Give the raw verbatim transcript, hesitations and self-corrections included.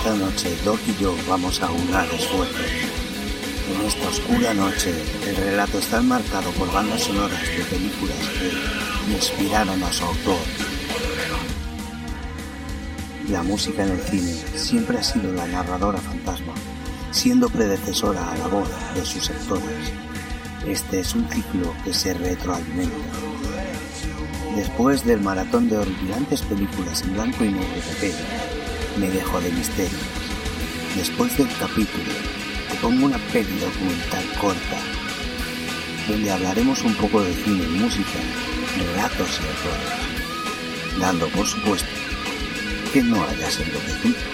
Esta noche Doc y yo vamos a aunar esfuerzos. En esta oscura noche el relato está marcado por bandas sonoras de películas que inspiraron a su autor. La música en el cine siempre ha sido la narradora fantasma, siendo predecesora a la voz de sus sectores. Este es un ciclo que se retroalimenta. Después del maratón de horripilantes películas en blanco y negro de peli, me dejo de misterios. Después del capítulo, te pongo una peli documental corta, donde hablaremos un poco de cine, música, relatos y autores, dando por supuesto que no hayas enloquecido.